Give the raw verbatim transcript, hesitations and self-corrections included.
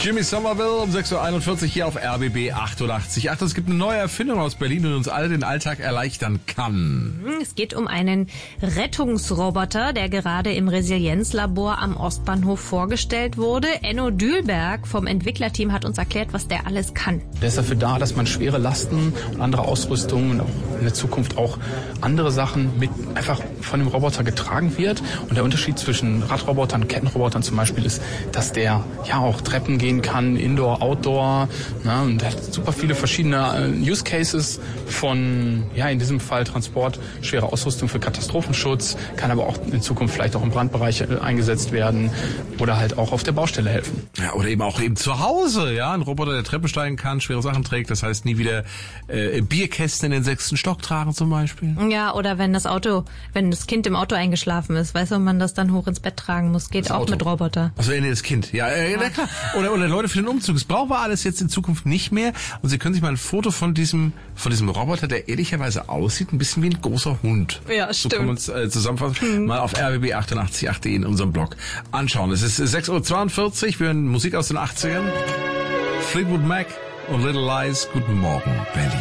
Jimmy Somerville um sechs Uhr einundvierzig hier auf R B B achtundachtzig Komma acht. Es gibt eine neue Erfindung aus Berlin, die uns alle den Alltag erleichtern kann. Es geht um einen Rettungsroboter, der gerade im Resilienzlabor am Ostbahnhof vorgestellt wurde. Enno Dühlberg vom Entwicklerteam hat uns erklärt, was der alles kann. Der ist dafür da, dass man schwere Lasten und andere Ausrüstungen und auch in der Zukunft auch andere Sachen mit einfach von dem Roboter getragen wird. Und der Unterschied zwischen Radrobotern und Kettenrobotern zum Beispiel ist, dass der ja auch Treppen gehen kann, Indoor, Outdoor. Na, und der hat super viele verschiedene Use Cases von, ja, in diesem Fall Transport, schwere Ausrüstung für Katastrophenschutz, kann aber auch in Zukunft vielleicht auch im Brandbereich eingesetzt werden oder halt auch auf der Baustelle helfen. Ja, oder eben auch eben zu Hause, ja, ein Roboter, der Treppe steigen kann, schwere Sachen trägt, das heißt nie wieder äh, Bierkästen in den sechsten Stock tragen zum Beispiel. Ja, oder wenn das Auto, wenn das Kind im Auto eingeschlafen ist, weißt du, und man das dann hoch ins Bett tragen muss, geht das auch Auto. mit Roboter. Also nee, das Kind, ja, äh, ja. Klar. Oder, oder Leute für den Umzug. Das brauchen wir alles jetzt in Zukunft nicht mehr. Und Sie können sich mal ein Foto von diesem von diesem Roboter, der ehrlicherweise aussieht, ein bisschen wie ein großer Hund. Ja, so stimmt. So können wir uns äh, zusammenfassen. Hm. Mal auf r b b achtundachtzig Komma acht in unserem Blog anschauen. Es ist sechs Uhr zweiundvierzig, wir hören Musik aus den achtzigern. Fleetwood Mac und Little Lies. Guten Morgen, Berlin.